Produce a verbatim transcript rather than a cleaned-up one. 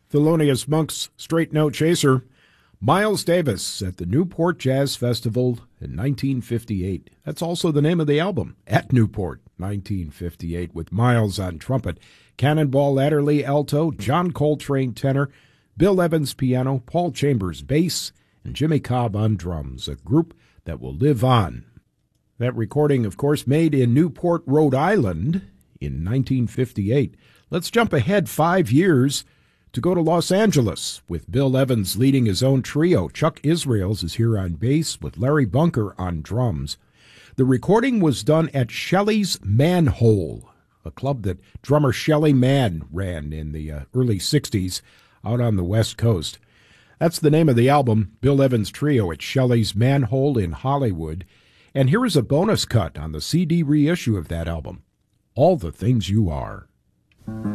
Thelonious Monk's Straight No Chaser. Miles Davis at the Newport Jazz Festival in nineteen fifty-eight. That's also the name of the album, At Newport, nineteen fifty-eight, with Miles on trumpet, Cannonball Adderley alto, John Coltrane tenor, Bill Evans piano, Paul Chambers bass, and Jimmy Cobb on drums, a group that will live on. That recording, of course, made in Newport, Rhode Island in nineteen fifty-eight. Let's jump ahead five years to go to Los Angeles with Bill Evans leading his own trio. Chuck Israels is here on bass with Larry Bunker on drums. The recording was done at Shelley's Manhole, a club that drummer Shelly Manne ran in the uh, early sixties out on the West Coast. That's the name of the album, Bill Evans Trio at Shelley's Manhole in Hollywood. And here is a bonus cut on the C D reissue of that album, All the Things You Are.